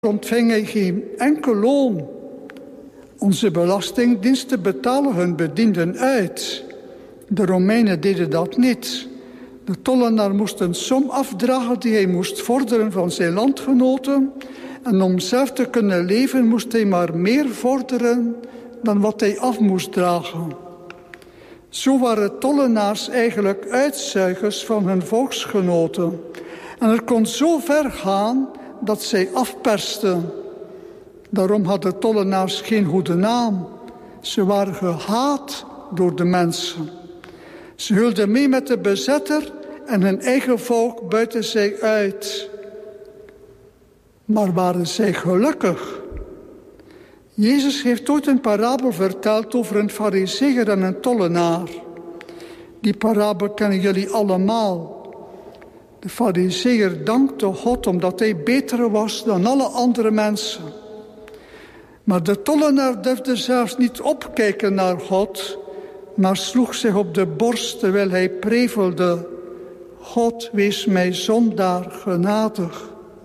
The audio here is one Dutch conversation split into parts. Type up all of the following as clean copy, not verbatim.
ontving hij geen enkel loon. Onze belastingdiensten betalen hun bedienden uit. De Romeinen deden dat niet. De tollenaar moest een som afdragen die hij moest vorderen van zijn landgenoten. En om zelf te kunnen leven moest hij maar meer vorderen dan wat hij af moest dragen. Zo waren tollenaars eigenlijk uitzuigers van hun volksgenoten. En het kon zo ver gaan dat zij afpersten. Daarom hadden tollenaars geen goede naam. Ze waren gehaat door de mensen. Ze hielden mee met de bezetter en hun eigen volk buiten zij uit. Maar waren zij gelukkig? Jezus heeft ooit een parabel verteld over een farizeeër en een tollenaar. Die parabel kennen jullie allemaal. De farizeeër dankte God omdat hij beter was dan alle andere mensen. Maar de tollenaar durfde zelfs niet opkijken naar God, maar sloeg zich op de borst terwijl hij prevelde: God, wees mij zondaar genadig.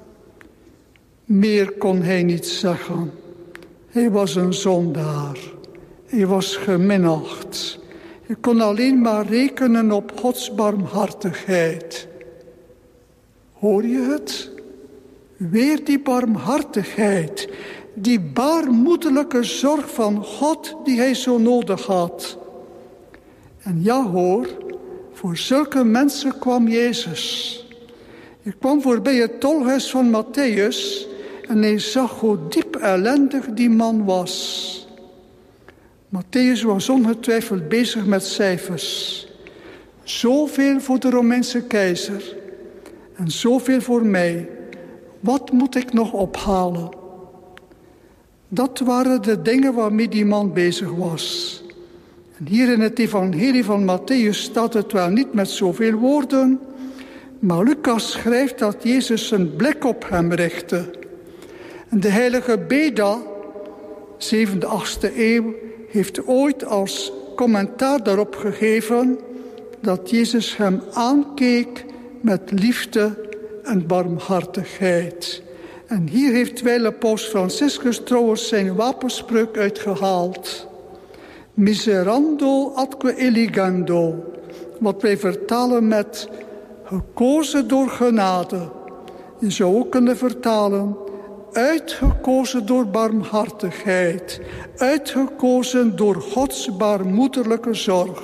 Meer kon hij niet zeggen. Hij was een zondaar. Hij was geminacht. Hij kon alleen maar rekenen op Gods barmhartigheid. Hoor je het? Weer die barmhartigheid. Die baarmoederlijke zorg van God die hij zo nodig had. En ja hoor, voor zulke mensen kwam Jezus. Hij kwam voorbij het tolhuis van Matthäus en hij zag hoe diep ellendig die man was. Matthäus was ongetwijfeld bezig met cijfers. Zoveel voor de Romeinse keizer en zoveel voor mij. Wat moet ik nog ophalen? Dat waren de dingen waarmee die man bezig was. En hier in het evangelie van Matthäus staat het wel niet met zoveel woorden, maar Lucas schrijft dat Jezus zijn blik op hem richtte. En de heilige Beda, 7e, 8e eeuw, heeft ooit als commentaar daarop gegeven dat Jezus hem aankeek met liefde en barmhartigheid. En hier heeft wijle paus Franciscus trouwens zijn wapenspreuk uitgehaald. Miserando atque eligando, wat wij vertalen met gekozen door genade. Je zou ook kunnen vertalen uitgekozen door barmhartigheid, uitgekozen door Gods baarmoederlijke zorg.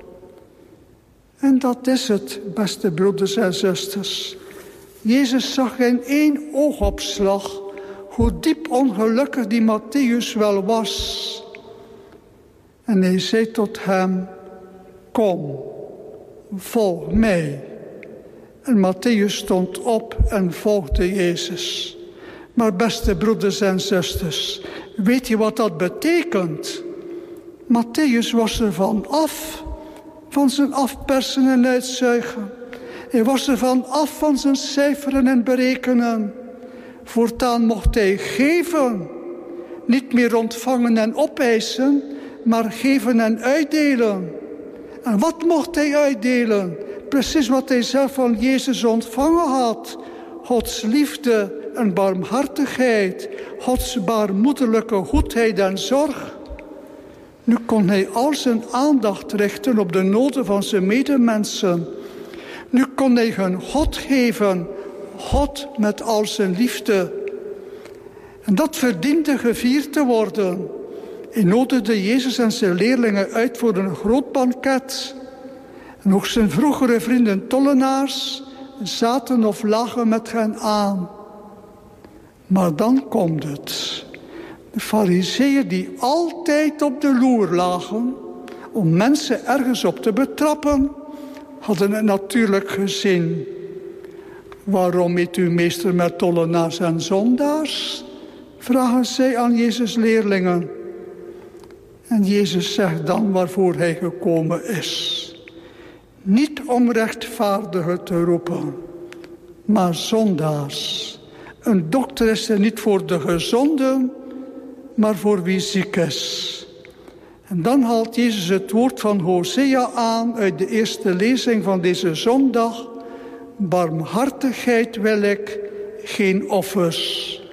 En dat is het, beste broeders en zusters. Jezus zag in één oogopslag hoe diep ongelukkig die Matthäus wel was. En hij zei tot hem: kom, volg mij. En Matthäus stond op en volgde Jezus. Maar beste broeders en zusters, weet je wat dat betekent? Matthäus was er van af, van zijn afpersen en uitzuigen. Hij was er van af van zijn cijferen en berekenen. Voortaan mocht hij geven, niet meer ontvangen en opeisen, maar geven en uitdelen. En wat mocht hij uitdelen? Precies wat hij zelf van Jezus ontvangen had. Gods liefde en barmhartigheid, Gods baarmoederlijke goedheid en zorg. Nu kon hij al zijn aandacht richten op de noden van zijn medemensen. Nu kon hij hun God geven, God met al zijn liefde. En dat verdiende gevierd te worden. Hij nodigde Jezus en zijn leerlingen uit voor een groot banket. En ook zijn vroegere vrienden tollenaars zaten of lagen met hen aan. Maar dan komt het. De farizeeën die altijd op de loer lagen om mensen ergens op te betrappen, hadden het natuurlijk gezien. Waarom eet u meester met tollenaars en zondaars? Vragen zij aan Jezus' leerlingen. En Jezus zegt dan waarvoor hij gekomen is. Niet om rechtvaardigen te roepen, maar zondaars. Een dokter is er niet voor de gezonden, maar voor wie ziek is. En dan haalt Jezus het woord van Hosea aan uit de eerste lezing van deze zondag. Barmhartigheid wil ik, geen offers.